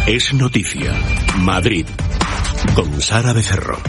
Es noticia. Madrid. Con Sara Becerro.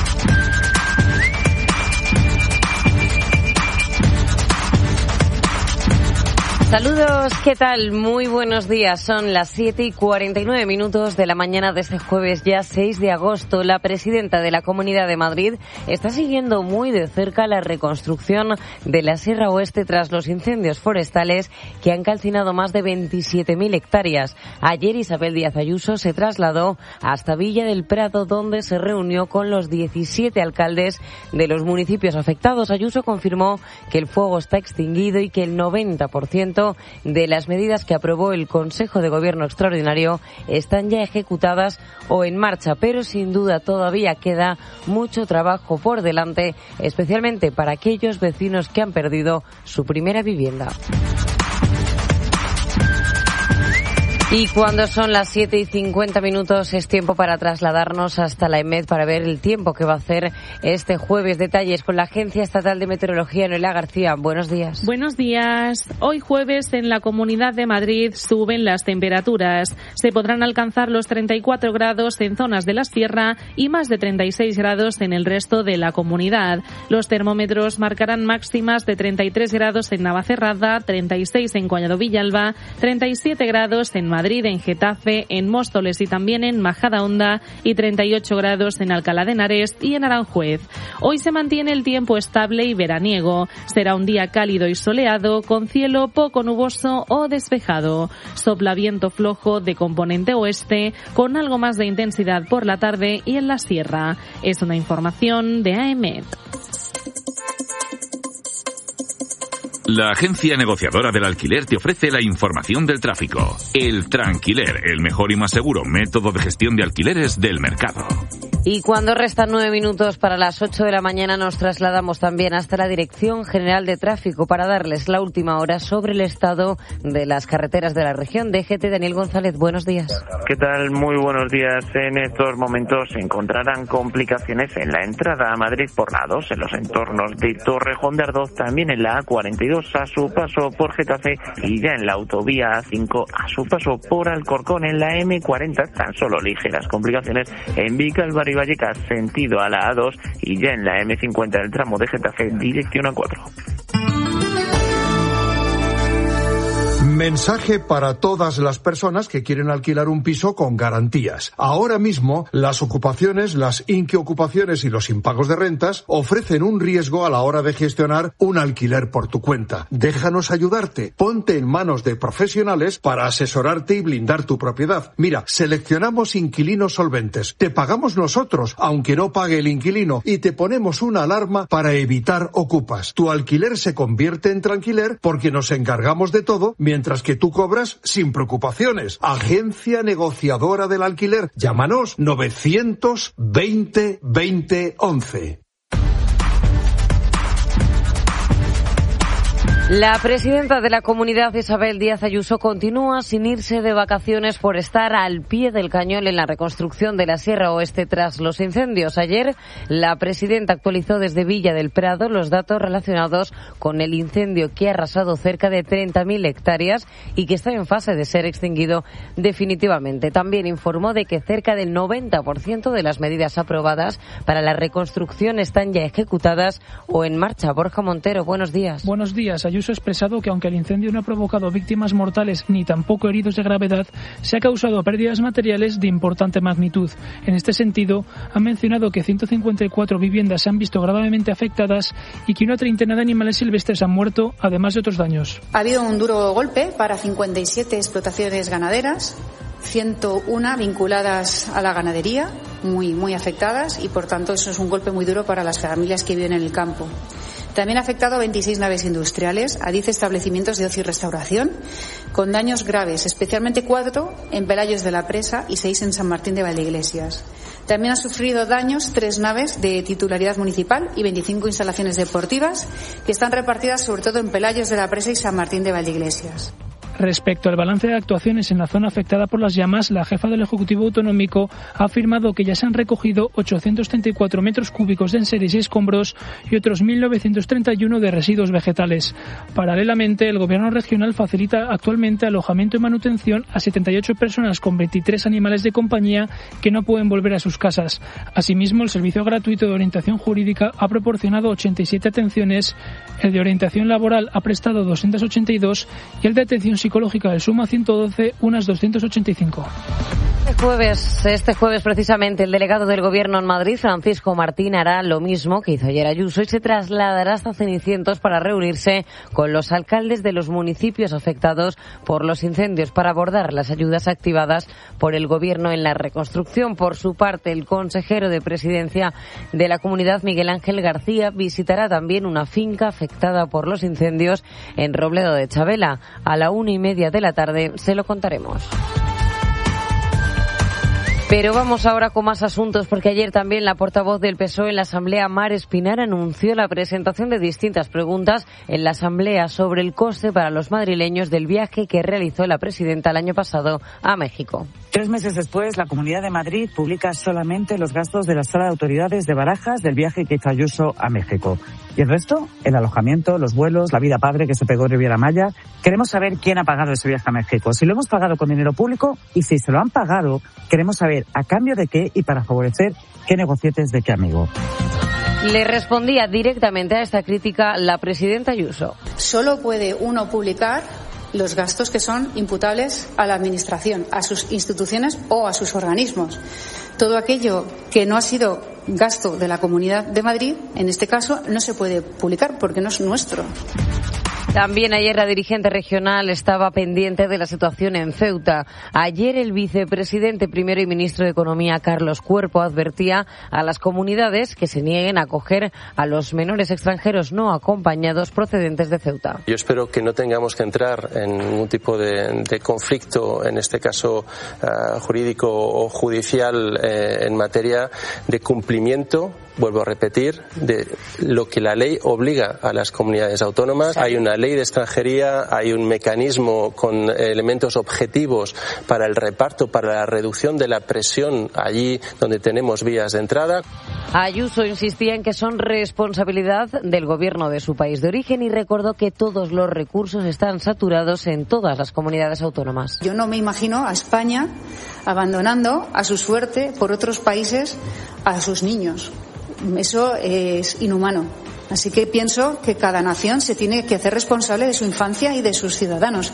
Saludos, ¿qué tal? Muy buenos días. Son las 7:49 de la mañana de este jueves, ya 6 de agosto. La presidenta de la Comunidad de Madrid está siguiendo muy de cerca la reconstrucción de la Sierra Oeste tras los incendios forestales que han calcinado más de 27.000 hectáreas. Ayer Isabel Díaz Ayuso se trasladó hasta Villa del Prado, donde se reunió con los 17 alcaldes de los municipios afectados. Ayuso confirmó que el fuego está extinguido y que el 90% de las medidas que aprobó el Consejo de Gobierno Extraordinario están ya ejecutadas o en marcha, pero sin duda todavía queda mucho trabajo por delante, especialmente para aquellos vecinos que han perdido su primera vivienda. Y cuando son las 7:50 es tiempo para trasladarnos hasta la EMET para ver el tiempo que va a hacer este jueves. Detalles con la Agencia Estatal de Meteorología, Noelia García. Buenos días. Buenos días. Hoy jueves en la Comunidad de Madrid suben las temperaturas. Se podrán alcanzar los 34 grados en zonas de la sierra y más de 36 grados en el resto de la comunidad. Los termómetros marcarán máximas de 33 grados en Navacerrada, 36 en Collado Villalba, 37 grados en Madrid, en Getafe, en Móstoles y también en Majadahonda y 38 grados en Alcalá de Henares y en Aranjuez. Hoy se mantiene el tiempo estable y veraniego. Será un día cálido y soleado con cielo poco nuboso o despejado. Sopla viento flojo de componente oeste con algo más de intensidad por la tarde y en la sierra. Es una información de AEMET. La agencia negociadora del alquiler te ofrece la información del tráfico. El Tranquiler, el mejor y más seguro método de gestión de alquileres del mercado. Y cuando restan 9 minutos para las 8 de la mañana nos trasladamos también hasta la Dirección General de Tráfico para darles la última hora sobre el estado de las carreteras de la región. DGT, Daniel González, buenos días. ¿Qué tal? Muy buenos días. En estos momentos se encontrarán complicaciones en la entrada a Madrid por la 2, en los entornos de Torrejón de Ardoz, también en la A42 a su paso por Getafe y ya en la autovía A5 a su paso por Alcorcón. En la M40 tan solo ligeras complicaciones en Vicálvaro y Vallecas sentido a la A2 y ya en la M50 del tramo de Getafe dirección A4. Mensaje para todas las personas que quieren alquilar un piso con garantías. Ahora mismo, las ocupaciones, las inquiocupaciones y los impagos de rentas ofrecen un riesgo a la hora de gestionar un alquiler por tu cuenta. Déjanos ayudarte. Ponte en manos de profesionales para asesorarte y blindar tu propiedad. Mira, seleccionamos inquilinos solventes. Te pagamos nosotros, aunque no pague el inquilino, y te ponemos una alarma para evitar ocupas. Tu alquiler se convierte en tranquiler porque nos encargamos de todo mientras que tú cobras sin preocupaciones. Agencia negociadora del alquiler. Llámanos 920 20 11. La presidenta de la Comunidad, Isabel Díaz Ayuso, continúa sin irse de vacaciones por estar al pie del cañón en la reconstrucción de la Sierra Oeste tras los incendios. Ayer, la presidenta actualizó desde Villa del Prado los datos relacionados con el incendio que ha arrasado cerca de 30.000 hectáreas y que está en fase de ser extinguido definitivamente. También informó de que cerca del 90% de las medidas aprobadas para la reconstrucción están ya ejecutadas o en marcha. Borja Montero, buenos días. Buenos días. Ayuso ha expresado que aunque el incendio no ha provocado víctimas mortales ni tampoco heridos de gravedad, se ha causado pérdidas materiales de importante magnitud. En este sentido, ha mencionado que 154 viviendas se han visto gravemente afectadas y que una treintena de animales silvestres han muerto, además de otros daños. Ha habido un duro golpe para 57 explotaciones ganaderas, 101 vinculadas a la ganadería, muy afectadas, y por tanto eso es un golpe muy duro para las familias que viven en el campo. También ha afectado a 26 naves industriales, a 10 establecimientos de ocio y restauración, con daños graves, especialmente 4 en Pelayos de la Presa y 6 en San Martín de Valdeiglesias. También han sufrido daños 3 naves de titularidad municipal y 25 instalaciones deportivas que están repartidas sobre todo en Pelayos de la Presa y San Martín de Valdeiglesias. Respecto al balance de actuaciones en la zona afectada por las llamas, la jefa del Ejecutivo Autonómico ha afirmado que ya se han recogido 834 metros cúbicos de enseres y escombros y otros 1.931 de residuos vegetales. Paralelamente, el Gobierno regional facilita actualmente alojamiento y manutención a 78 personas con 23 animales de compañía que no pueden volver a sus casas. Asimismo, el Servicio Gratuito de Orientación Jurídica ha proporcionado 87 atenciones, el de orientación laboral ha prestado 282 y el de atención psicológica del Suma 112 unas 285. Este jueves precisamente el delegado del Gobierno en Madrid, Francisco Martín, hará lo mismo que hizo ayer Ayuso y se trasladará hasta Cenicientos para reunirse con los alcaldes de los municipios afectados por los incendios para abordar las ayudas activadas por el Gobierno en la reconstrucción. Por su parte, el consejero de Presidencia de la Comunidad, Miguel Ángel García, visitará también una finca afectada por los incendios en Robledo de Chavela. A la 1:30 de la tarde se lo contaremos. Pero vamos ahora con más asuntos, porque ayer también la portavoz del PSOE en la Asamblea, Mar Espinar, anunció la presentación de distintas preguntas en la Asamblea sobre el coste para los madrileños del viaje que realizó la presidenta el año pasado a México. 3 meses después, la Comunidad de Madrid publica solamente los gastos de la Sala de Autoridades de Barajas del viaje que hizo Ayuso a México. ¿Y el resto? El alojamiento, los vuelos, la vida padre que se pegó en Riviera Maya. Queremos saber quién ha pagado ese viaje a México, si lo hemos pagado con dinero público y si se lo han pagado, queremos saber a cambio de qué y para favorecer qué negocietes de qué amigo. Le respondía directamente a esta crítica la presidenta Ayuso. Solo puede uno publicar los gastos que son imputables a la Administración, a sus instituciones o a sus organismos. Todo aquello que no ha sido gasto de la Comunidad de Madrid, en este caso, no se puede publicar porque no es nuestro. También ayer la dirigente regional estaba pendiente de la situación en Ceuta. Ayer el vicepresidente primero y ministro de Economía, Carlos Cuerpo, advertía a las comunidades que se nieguen a acoger a los menores extranjeros no acompañados procedentes de Ceuta. Yo espero que no tengamos que entrar en ningún tipo de conflicto, en este caso jurídico o judicial, en materia de cumplimiento, vuelvo a repetir, de lo que la ley obliga a las comunidades autónomas. Hay una ley de extranjería, hay un mecanismo con elementos objetivos para el reparto, para la reducción de la presión allí donde tenemos vías de entrada. Ayuso insistía en que son responsabilidad del gobierno de su país de origen y recordó que todos los recursos están saturados en todas las comunidades autónomas. Yo no me imagino a España abandonando a su suerte por otros países a sus niños. Eso es inhumano. Así que pienso que cada nación se tiene que hacer responsable de su infancia y de sus ciudadanos.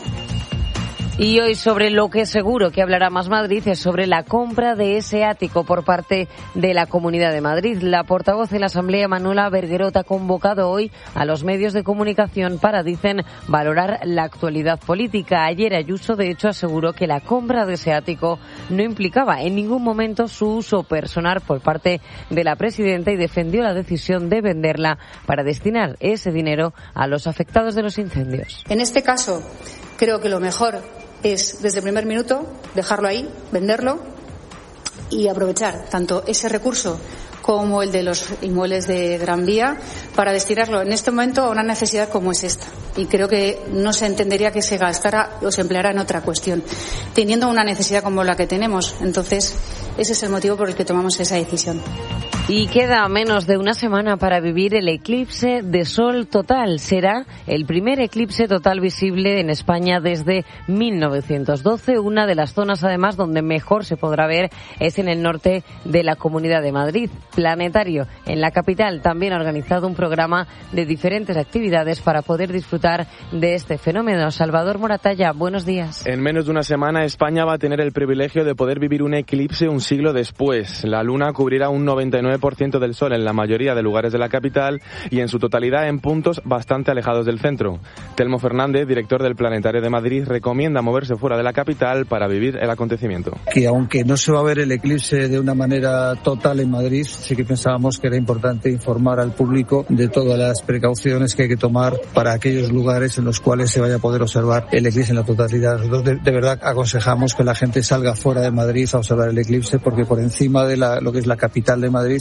Y hoy sobre lo que seguro que hablará Más Madrid es sobre la compra de ese ático por parte de la Comunidad de Madrid. La portavoz de la Asamblea, Manuela Berguerot, ha convocado hoy a los medios de comunicación para, dicen, valorar la actualidad política. Ayer Ayuso, de hecho, aseguró que la compra de ese ático no implicaba en ningún momento su uso personal por parte de la presidenta y defendió la decisión de venderla para destinar ese dinero a los afectados de los incendios. En este caso, creo que lo mejor es, desde el primer minuto, dejarlo ahí, venderlo y aprovechar tanto ese recurso como el de los inmuebles de Gran Vía para destinarlo en este momento a una necesidad como es esta. Y creo que no se entendería que se gastara o se empleara en otra cuestión, teniendo una necesidad como la que tenemos. Entonces, ese es el motivo por el que tomamos esa decisión. Y queda menos de una semana para vivir el eclipse de sol total. Será el primer eclipse total visible en España desde 1912. Una de las zonas, además, donde mejor se podrá ver es en el norte de la Comunidad de Madrid. Planetario, en la capital, también ha organizado un programa de diferentes actividades para poder disfrutar de este fenómeno. Salvador Moratalla, buenos días. En menos de una semana, España va a tener el privilegio de poder vivir un eclipse un siglo después. La luna cubrirá un 99% del sol en la mayoría de lugares de la capital y en su totalidad en puntos bastante alejados del centro. Telmo Fernández, director del Planetario de Madrid, recomienda moverse fuera de la capital para vivir el acontecimiento. Que aunque no se va a ver el eclipse de una manera total en Madrid, sí que pensábamos que era importante informar al público de todas las precauciones que hay que tomar para aquellos lugares en los cuales se vaya a poder observar el eclipse en la totalidad. Nosotros de verdad aconsejamos que la gente salga fuera de Madrid a observar el eclipse porque por encima de lo que es la capital de Madrid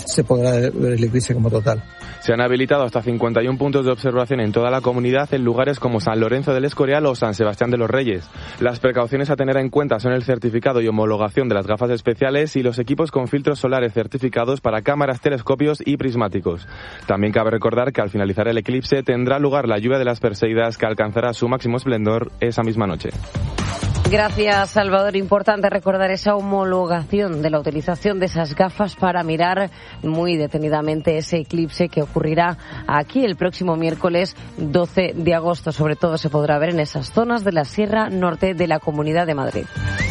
se podrá ver el eclipse como total. Se han habilitado hasta 51 puntos de observación en toda la comunidad en lugares como San Lorenzo del Escorial o San Sebastián de los Reyes. Las precauciones a tener en cuenta son el certificado y homologación de las gafas especiales y los equipos con filtros solares certificados para cámaras, telescopios y prismáticos. También cabe recordar que al finalizar el eclipse tendrá lugar la lluvia de las Perseidas, que alcanzará su máximo esplendor esa misma noche. Gracias, Salvador. Importante recordar esa homologación de la utilización de esas gafas para mirar muy detenidamente ese eclipse que ocurrirá aquí el próximo miércoles 12 de agosto. Sobre todo se podrá ver en esas zonas de la Sierra Norte de la Comunidad de Madrid.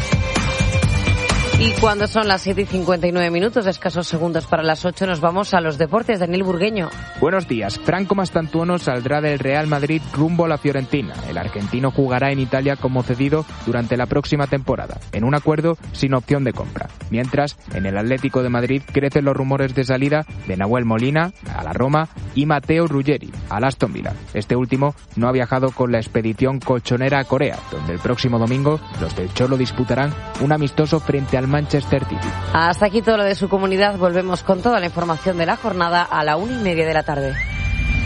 Y cuando son las 7:59, escasos segundos para las 8, nos vamos a los deportes. Daniel Burgueño. Buenos días. Franco Mastantuono saldrá del Real Madrid rumbo a la Fiorentina. El argentino jugará en Italia como cedido durante la próxima temporada, en un acuerdo sin opción de compra. Mientras, en el Atlético de Madrid crecen los rumores de salida de Nahuel Molina a la Roma y Matteo Ruggeri al Aston Villa. Este último no ha viajado con la expedición colchonera a Corea, donde el próximo domingo los del Cholo disputarán un amistoso frente al Manchester City. Hasta aquí todo lo de su comunidad. Volvemos con toda la información de la jornada a la 1:30 de la tarde.